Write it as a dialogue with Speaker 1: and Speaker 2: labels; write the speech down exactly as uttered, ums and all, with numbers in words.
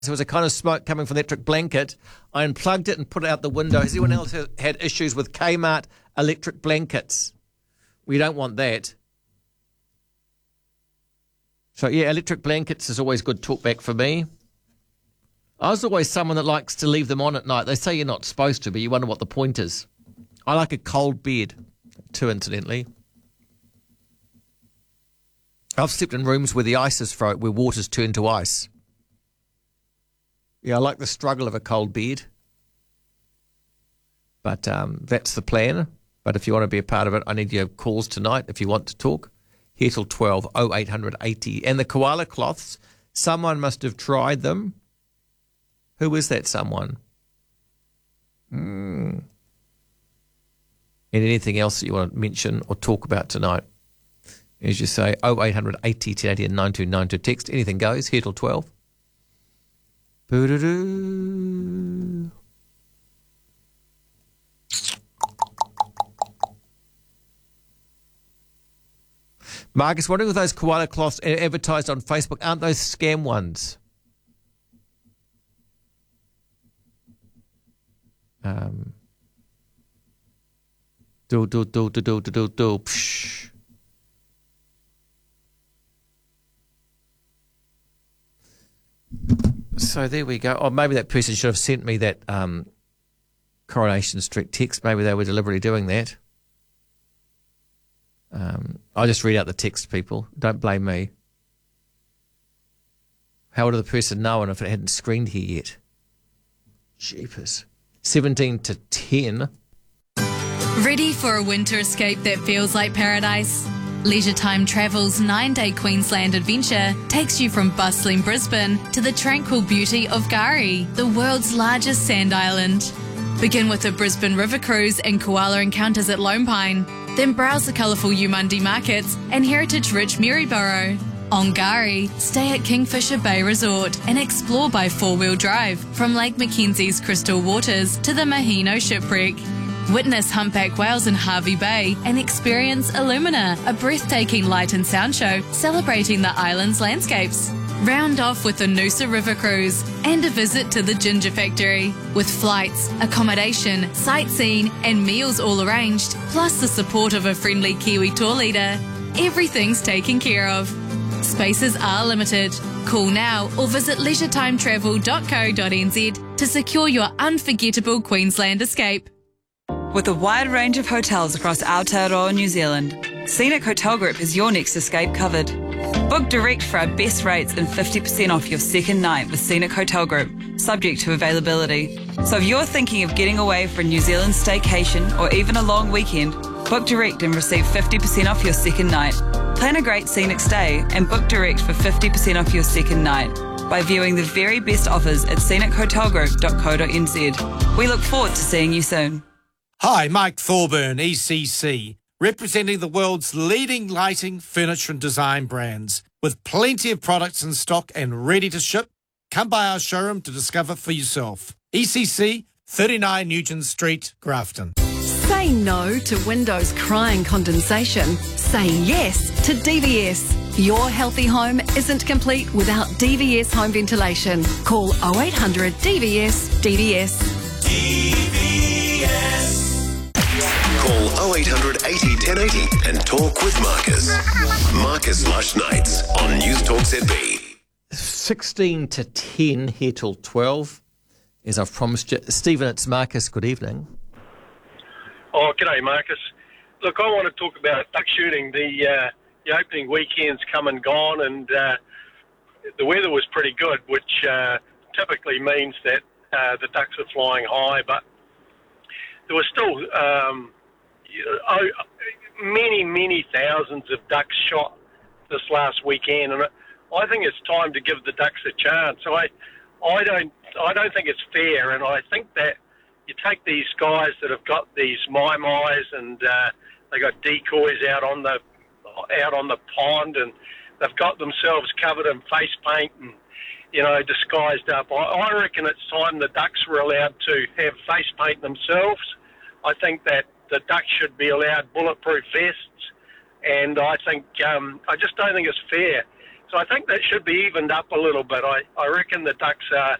Speaker 1: There was a kind of smoke coming from the electric blanket. I unplugged it and put it out the window. Has anyone else had issues with Kmart electric blankets? We don't want that. So, yeah, electric blankets is always good talkback for me. I was always someone that likes to leave them on at night. They say you're not supposed to, but you wonder what the point is. I like a cold bed, too, incidentally. I've slept in rooms where the ice is frozen, where water's turned to ice. Yeah, I like the struggle of a cold bed. But um, that's the plan. But if you want to be a part of it, I need your calls tonight if you want to talk. Here till twelve, oh eight hundred eighty. And the koala cloths, someone must have tried them. Who is that someone? Mm. And anything else that you want to mention or talk about tonight? As you say, oh eight hundred eighty, ten eighty and nine two nine two. Text, anything goes, here till twelve. Boo-doo-doo. Marcus, wondering if those koala cloths advertised on Facebook, aren't those scam ones? Um, do, do, do, do, do, do, do, do, psh. So there we go. Or maybe that person should have sent me that um, Coronation Street text. Maybe they were deliberately doing that. Um, I'll just read out the text, people. Don't blame me. How would the person know if it hadn't screened here yet? Jeepers. seventeen to ten.
Speaker 2: Ready for a winter escape that feels like paradise? Leisure Time Travel's nine-day Queensland adventure takes you from bustling Brisbane to the tranquil beauty of Gari, the world's largest sand island. Begin with a Brisbane river cruise and koala encounters at Lone Pine, then browse the colourful Umundi markets and heritage-rich Maryborough. On Gari, stay at Kingfisher Bay Resort and explore by four-wheel drive from Lake Mackenzie's crystal waters to the Mahino shipwreck. Witness humpback whales in Harvey Bay and experience Illumina, a breathtaking light and sound show celebrating the island's landscapes. Round off with the Noosa River Cruise and a visit to the Ginger Factory. With flights, accommodation, sightseeing and meals all arranged, plus the support of a friendly Kiwi tour leader, everything's taken care of. Spaces are limited. Call now or visit leisure time travel dot co dot n z to secure your unforgettable Queensland escape.
Speaker 3: With a wide range of hotels across Aotearoa, New Zealand, Scenic Hotel Group has your next escape covered. Book direct for our best rates and fifty percent off your second night with Scenic Hotel Group, subject to availability. So if you're thinking of getting away for a New Zealand staycation or even a long weekend, book direct and receive fifty percent off your second night. Plan a great scenic stay and book direct for fifty percent off your second night by viewing the very best offers at scenic hotel group dot co dot n z. We look forward to seeing you soon.
Speaker 4: Hi, Mike Thorburn, E C C, representing the world's leading lighting, furniture and design brands. With plenty of products in stock and ready to ship, come by our showroom to discover for yourself. E C C, thirty-nine Nugent Street, Grafton.
Speaker 5: Say no to windows crying condensation. Say yes to D V S. Your healthy home isn't complete without D V S home ventilation. Call oh eight hundred D V S D V S.
Speaker 6: D V S. Call oh eight hundred eighty ten eighty and talk with Marcus. Marcus Lush Nights on News Talk Z B.
Speaker 1: sixteen to ten here till twelve, as I've promised you. Stephen, it's Marcus. Good evening.
Speaker 7: Oh, g'day, Marcus. Look, I want to talk about duck shooting. The uh, the opening weekend's come and gone, and uh, the weather was pretty good, which uh, typically means that uh, the ducks are flying high, but there were still um, oh, many, many thousands of ducks shot this last weekend, and I think it's time to give the ducks a chance. I, I don't, I don't think it's fair, and I think that you take these guys that have got these mai-mais and uh, they got decoys out on the out on the pond, and they've got themselves covered in face paint and, you know, disguised up. I, I reckon it's time the ducks were allowed to have face paint themselves. I think that the ducks should be allowed bulletproof vests, and I think um, I just don't think it's fair. So I think that should be evened up a little bit. I, I reckon the ducks are